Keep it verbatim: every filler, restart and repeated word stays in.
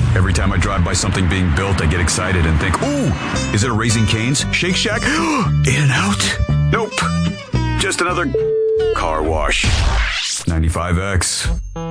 Every time I drive by something being built, I get excited and think, ooh, is it a Raising Cane's? Shake Shack? In-N-Out? Nope. Just another car wash. ninety-five X.